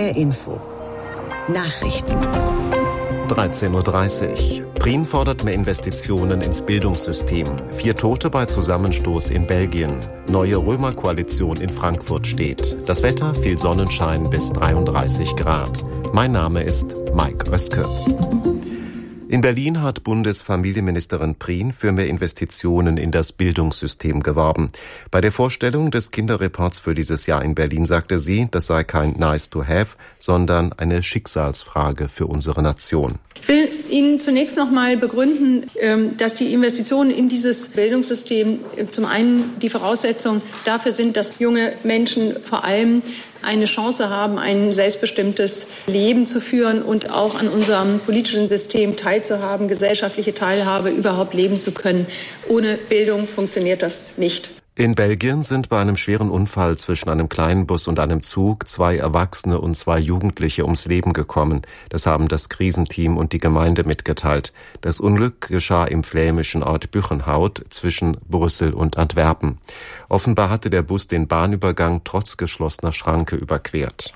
HR Info. Nachrichten. 13:30 Uhr. Prien fordert mehr Investitionen ins Bildungssystem. 4 Tote bei Zusammenstoß in Belgien. Neue Römer-Koalition in Frankfurt steht. Das Wetter, viel Sonnenschein bis 33 Grad. Mein Name ist Mike Oeske. In Berlin hat Bundesfamilienministerin Prien für mehr Investitionen in das Bildungssystem geworben. Bei der Vorstellung des Kinderreports für dieses Jahr in Berlin sagte sie, das sei kein Nice to have, sondern eine Schicksalsfrage für unsere Nation. Ich will Ihnen zunächst noch mal begründen, dass die Investitionen in dieses Bildungssystem zum einen die Voraussetzung dafür sind, dass junge Menschen vor allem eine Chance haben, ein selbstbestimmtes Leben zu führen und auch an unserem politischen System teilzuhaben, gesellschaftliche Teilhabe überhaupt leben zu können. Ohne Bildung funktioniert das nicht. In Belgien sind bei einem schweren Unfall zwischen einem kleinen Bus und einem Zug 2 Erwachsene und 2 Jugendliche ums Leben gekommen. Das haben das Krisenteam und die Gemeinde mitgeteilt. Das Unglück geschah im flämischen Ort Buchenhout zwischen Brüssel und Antwerpen. Offenbar hatte der Bus den Bahnübergang trotz geschlossener Schranke überquert.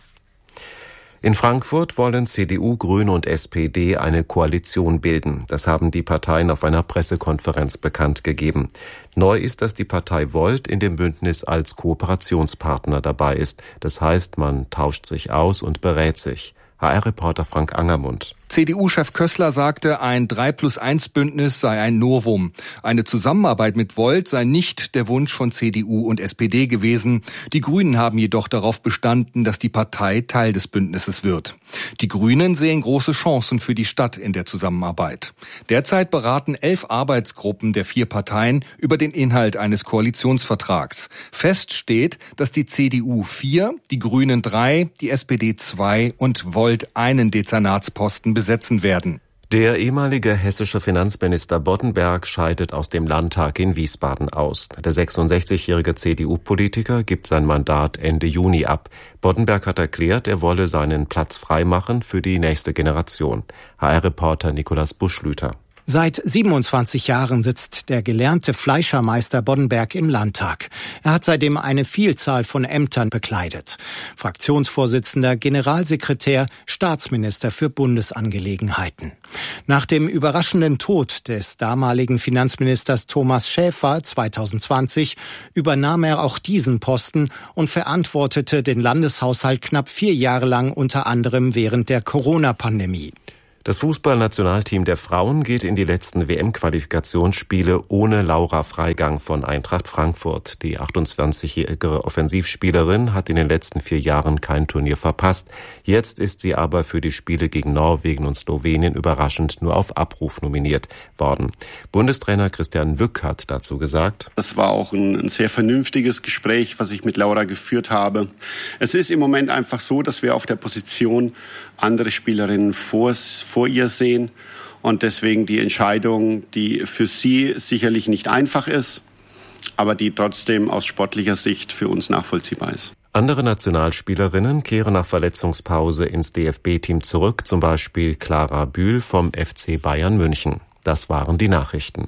In Frankfurt wollen CDU, Grüne und SPD eine Koalition bilden. Das haben die Parteien auf einer Pressekonferenz bekannt gegeben. Neu ist, dass die Partei Volt in dem Bündnis als Kooperationspartner dabei ist. Das heißt, man tauscht sich aus und berät sich. HR-Reporter Frank Angermund. CDU-Chef Kössler sagte, ein 3+1-Bündnis sei ein Novum. Eine Zusammenarbeit mit Volt sei nicht der Wunsch von CDU und SPD gewesen. Die Grünen haben jedoch darauf bestanden, dass die Partei Teil des Bündnisses wird. Die Grünen sehen große Chancen für die Stadt in der Zusammenarbeit. Derzeit beraten 11 Arbeitsgruppen der 4 Parteien über den Inhalt eines Koalitionsvertrags. Fest steht, dass die CDU 4, die Grünen 3, die SPD 2 und Volt einen Dezernatsposten besetzen werden. Der ehemalige hessische Finanzminister Boddenberg scheidet aus dem Landtag in Wiesbaden aus. Der 66-jährige CDU-Politiker gibt sein Mandat Ende Juni ab. Boddenberg hat erklärt, er wolle seinen Platz freimachen für die nächste Generation. HR-Reporter Nikolaus Buschlüter. Seit 27 Jahren sitzt der gelernte Fleischermeister Boddenberg im Landtag. Er hat seitdem eine Vielzahl von Ämtern bekleidet. Fraktionsvorsitzender, Generalsekretär, Staatsminister für Bundesangelegenheiten. Nach dem überraschenden Tod des damaligen Finanzministers Thomas Schäfer 2020 übernahm er auch diesen Posten und verantwortete den Landeshaushalt knapp 4 Jahre lang, unter anderem während der Corona-Pandemie. Das Fußballnationalteam der Frauen geht in die letzten WM-Qualifikationsspiele ohne Laura Freigang von Eintracht Frankfurt. Die 28-jährige Offensivspielerin hat in den letzten 4 Jahren kein Turnier verpasst. Jetzt ist sie aber für die Spiele gegen Norwegen und Slowenien überraschend nur auf Abruf nominiert worden. Bundestrainer Christian Wück hat dazu gesagt: Das war auch ein sehr vernünftiges Gespräch, was ich mit Laura geführt habe. Es ist im Moment einfach so, dass wir auf der Position andere Spielerinnen vor ihr sehen und deswegen die Entscheidung, die für sie sicherlich nicht einfach ist, aber die trotzdem aus sportlicher Sicht für uns nachvollziehbar ist. Andere Nationalspielerinnen kehren nach Verletzungspause ins DFB-Team zurück, zum Beispiel Clara Bühl vom FC Bayern München. Das waren die Nachrichten.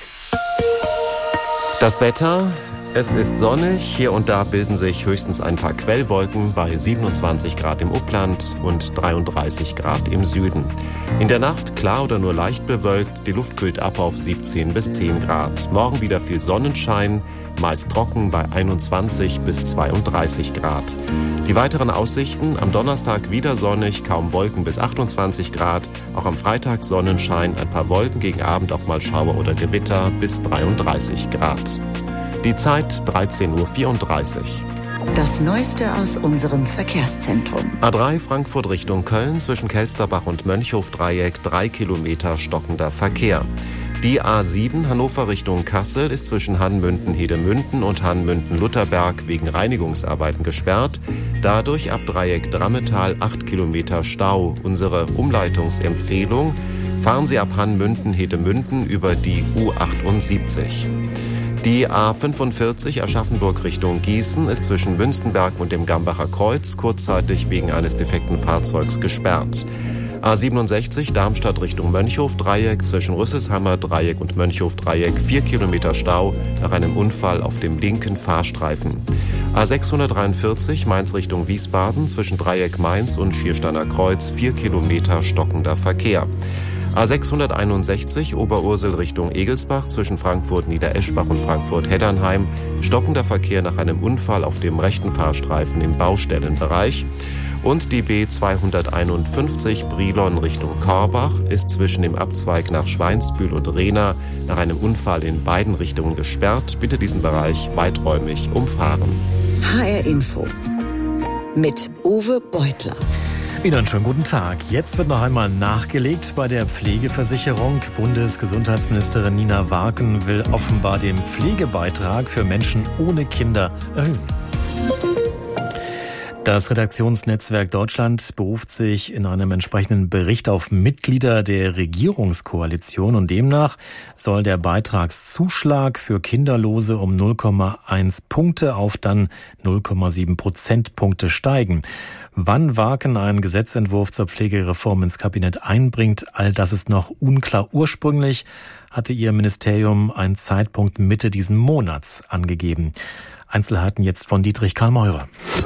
Das Wetter: Es ist sonnig, hier und da bilden sich höchstens ein paar Quellwolken bei 27 Grad im Upland und 33 Grad im Süden. In der Nacht klar oder nur leicht bewölkt, die Luft kühlt ab auf 17 bis 10 Grad. Morgen wieder viel Sonnenschein, meist trocken bei 21 bis 32 Grad. Die weiteren Aussichten: am Donnerstag wieder sonnig, kaum Wolken bis 28 Grad. Auch am Freitag Sonnenschein, ein paar Wolken, gegen Abend auch mal Schauer oder Gewitter bis 33 Grad. Die Zeit 13:34 Uhr. Das Neueste aus unserem Verkehrszentrum. A3 Frankfurt Richtung Köln, zwischen Kelsterbach und Mönchhof-Dreieck 3 Kilometer stockender Verkehr. Die A7 Hannover Richtung Kassel ist zwischen Hannmünden-Hedemünden und Hannmünden-Lutherberg wegen Reinigungsarbeiten gesperrt. Dadurch ab Dreieck Drammetal 8 Kilometer Stau. Unsere Umleitungsempfehlung: fahren Sie ab Hannmünden-Hedemünden über die U78. Die A45 Aschaffenburg Richtung Gießen ist zwischen Münstenberg und dem Gambacher Kreuz kurzzeitig wegen eines defekten Fahrzeugs gesperrt. A67 Darmstadt Richtung Mönchhof-Dreieck zwischen Rüsselshammer-Dreieck und Mönchhof-Dreieck 4 Kilometer Stau nach einem Unfall auf dem linken Fahrstreifen. A643 Mainz Richtung Wiesbaden zwischen Dreieck Mainz und Schiersteiner Kreuz 4 Kilometer stockender Verkehr. A661 Oberursel Richtung Egelsbach zwischen Frankfurt-Niedereschbach und Frankfurt-Heddernheim. Stockender Verkehr nach einem Unfall auf dem rechten Fahrstreifen im Baustellenbereich. Und die B251 Brilon Richtung Korbach ist zwischen dem Abzweig nach Schweinsbühl und Rehna nach einem Unfall in beiden Richtungen gesperrt. Bitte diesen Bereich weiträumig umfahren. HR Info mit Uwe Beutler. Wieder einen schönen guten Tag. Jetzt wird noch einmal nachgelegt bei der Pflegeversicherung. Bundesgesundheitsministerin Nina Warken will offenbar den Pflegebeitrag für Menschen ohne Kinder erhöhen. Das Redaktionsnetzwerk Deutschland beruft sich in einem entsprechenden Bericht auf Mitglieder der Regierungskoalition und demnach soll der Beitragszuschlag für Kinderlose um 0,1 Punkte auf dann 0,7 Prozentpunkte steigen. Wann Warken einen Gesetzentwurf zur Pflegereform ins Kabinett einbringt, all das ist noch unklar. Ursprünglich hatte ihr Ministerium einen Zeitpunkt Mitte diesen Monats angegeben. Einzelheiten jetzt von Dietrich Karl Meurer.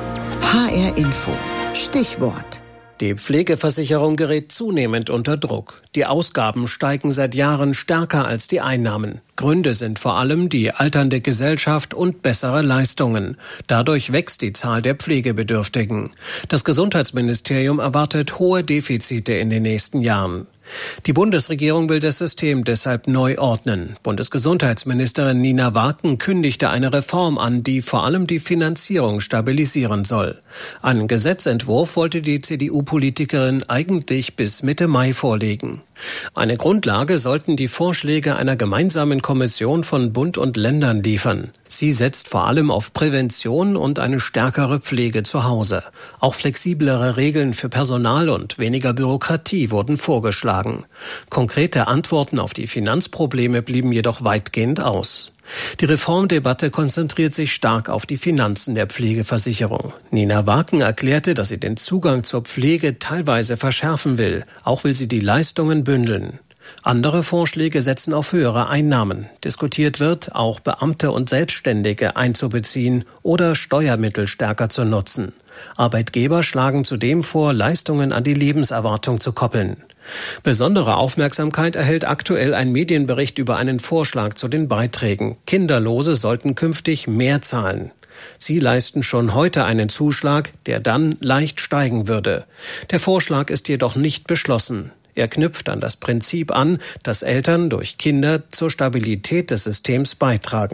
HR Info. Stichwort. Die Pflegeversicherung gerät zunehmend unter Druck. Die Ausgaben steigen seit Jahren stärker als die Einnahmen. Gründe sind vor allem die alternde Gesellschaft und bessere Leistungen. Dadurch wächst die Zahl der Pflegebedürftigen. Das Gesundheitsministerium erwartet hohe Defizite in den nächsten Jahren. Die Bundesregierung will das System deshalb neu ordnen. Bundesgesundheitsministerin Nina Warken kündigte eine Reform an, die vor allem die Finanzierung stabilisieren soll. Einen Gesetzentwurf wollte die CDU-Politikerin eigentlich bis Mitte Mai vorlegen. Eine Grundlage sollten die Vorschläge einer gemeinsamen Kommission von Bund und Ländern liefern. Sie setzt vor allem auf Prävention und eine stärkere Pflege zu Hause. Auch flexiblere Regeln für Personal und weniger Bürokratie wurden vorgeschlagen. Konkrete Antworten auf die Finanzprobleme blieben jedoch weitgehend aus. Die Reformdebatte konzentriert sich stark auf die Finanzen der Pflegeversicherung. Nina Warken erklärte, dass sie den Zugang zur Pflege teilweise verschärfen will. Auch will sie die Leistungen bündeln. Andere Vorschläge setzen auf höhere Einnahmen. Diskutiert wird, auch Beamte und Selbstständige einzubeziehen oder Steuermittel stärker zu nutzen. Arbeitgeber schlagen zudem vor, Leistungen an die Lebenserwartung zu koppeln. Besondere Aufmerksamkeit erhält aktuell ein Medienbericht über einen Vorschlag zu den Beiträgen. Kinderlose sollten künftig mehr zahlen. Sie leisten schon heute einen Zuschlag, der dann leicht steigen würde. Der Vorschlag ist jedoch nicht beschlossen. Er knüpft an das Prinzip an, dass Eltern durch Kinder zur Stabilität des Systems beitragen.